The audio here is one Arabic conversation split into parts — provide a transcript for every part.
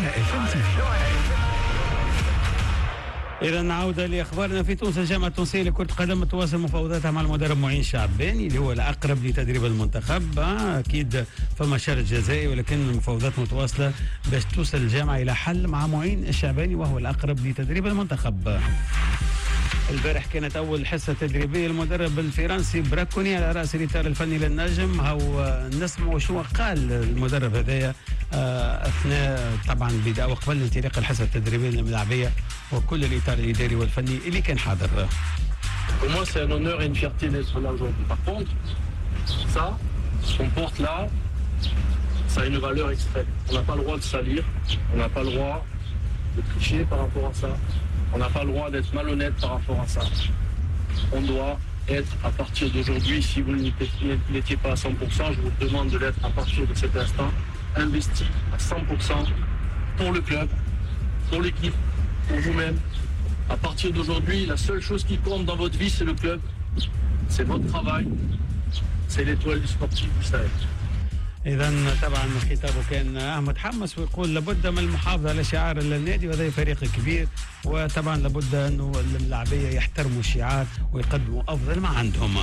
على FM. إذا عودة لأخبارنا في تونس. الجامعة التونسية لكرة القدم تواصل مفاوضاتها مع المدرب معين شعباني اللي هو الأقرب لتدريب المنتخب. أكيد فما شرط جزائي، ولكن المفاوضات متواصلة باش توصل الجامعة إلى حل مع معين الشعباني وهو الأقرب لتدريب المنتخب. البارح كانت أول حصة تدريبية المدرب الفرنسي براكوني على رأس الإطار الفني للنجم. هو نسمع شو قال المدرب هذايا أثناء طبعا بداية وقبل انطلاق الحصة التدريبية الملاعبية وكل الإطار الإداري والفني اللي كان حاضر. Pour moi, c'est un honneur et une fierté d'être là aujourd'hui. Par contre, ça, ce qu'on porte là, ça a une valeur extrême. On n'a pas le droit de salir, on n'a pas le droit de tricher par rapport à ça, on n'a pas le droit d'être malhonnête par rapport à ça. On doit être, à partir d'aujourd'hui, si vous n'étiez pas à 100%, je vous demande de l'être à partir de cet instant, investi à 100% pour le club, pour l'équipe, pour vous-même. À partir d'aujourd'hui, la seule chose qui compte dans votre vie, c'est le club, c'est votre travail, c'est l'étoile du sportif du Sahel. إذا طبعا خطابه كان متحمس ويقول لابد من المحافظة على شعار النادي، وهذا فريق كبير، وطبعا لابد أنه اللاعبية يحترموا الشعار ويقدموا أفضل ما عندهم.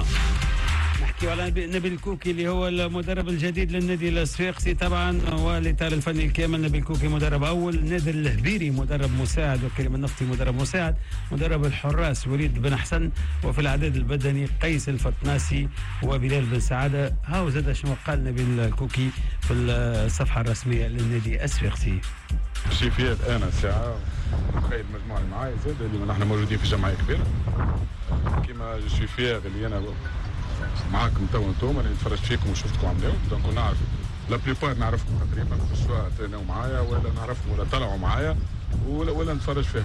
نحكي على نبيل الكوكي اللي هو المدرب الجديد للنادي الصفاقسي طبعا، والإطار الفني الكامل. نبيل الكوكي مدرب أول، نادر الهبيري مدرب مساعد، وكريم النفطي مدرب مساعد، مدرب الحراس وليد بن حسن، وفي الإعداد البدني قيس الفطناسي وبلال بن سعادة. هاو زاد شنو قال نبيل الكوكي في الصفحة الرسمية للنادي الصفاقسي. شي فيها أنا ساعة متخيل المجموعة اللي معايا زاد اللي نحن موجودين في جمعية كبيرة كيما جو فيها اللي أنا معاكم تو انتم اللي تفرجت فيكم وشفتكم عاملين، دونك نعرف لا بليبار نعرفكم تقريبا، سواء تريناو معايا ولا نعرفكم ولا طلعوا معايا ولا نتفرج فيهم.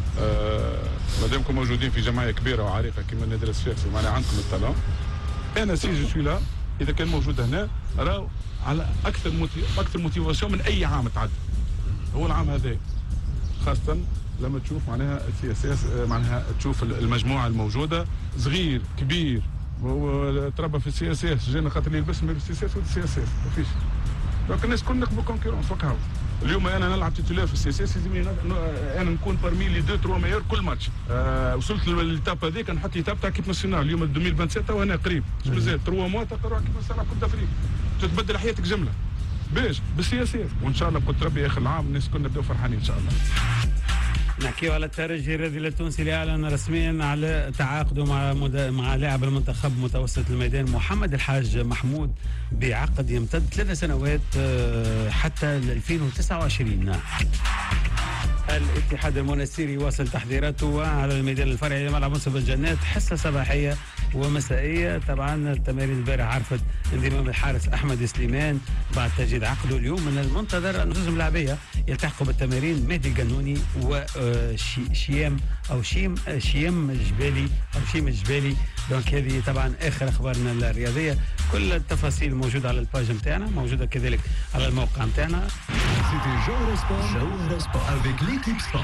مادامكم موجودين في جمعيه كبيره وعريقه كيما النادي الصفاقسي معناها عندكم التالون. انا سي جو سوي لا اذا كان موجود هنا راهو على اكثر موتيفاسيون من اي عام تعدى. هو العام هذا خاصه لما تشوف معناها السياسات، معناها تشوف المجموعه الموجوده صغير كبير وتربى في السياسات، جينا خاطر اللي يلبس من السياسات والسياسات ما فيش. دونك الناس كل نقبل كونكورونس وكاو. اليوم انا نلعب تيتولار في السياسات، لازم انا نكون بارمي لي 2 3 ميور كل ماتش. وصلت للتاب هذيك نحط ليتاب تاع كيب ناسيونال اليوم 2027 وهنا قريب مش مازال 3 موا تقرا كيف تلعب كوب دافريك، تتبدل حياتك جمله باش بالسياسات. وان شاء الله بقدر ربي اخر العام الناس كلنا نبداو فرحانين ان شاء الله. نحكيو على الترجي الرياضي التونسي اللي اعلن رسميا على تعاقده مع لاعب المنتخب متوسط الميدان محمد الحاج محمود بعقد يمتد 3 سنوات حتى 2029. الاتحاد المنستيري يواصل تحضيراته على الميدان الفرعي لملعب منصب الجنات، حصه صباحيه ومسائيه. طبعا التمارين البارح عرفت انضمام الحارس احمد سليمان بعد تجديد عقده. اليوم من المنتظر ان نجوم لاعبيه يلتحقوا بالتمارين مهدي القانوني وشيم او شيم الجبالي. دونك هذه طبعا اخر اخبارنا الرياضيه، كل التفاصيل موجوده على الباج نتاعنا، موجوده كذلك على الموقع نتاعنا. C'était Genre Sport avec l'équipe sport.